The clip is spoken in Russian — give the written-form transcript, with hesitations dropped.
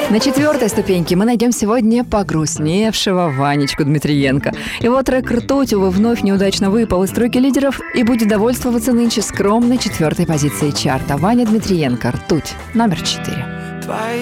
На четвертой ступеньке мы найдем сегодня погрустневшего Ванечку Дмитриенко. Его трек «Ртуть», увы, вновь неудачно выпал из тройки лидеров и будет довольствоваться нынче скромной четвертой позицией чарта. Ваня Дмитриенко, «Ртуть», номер 4.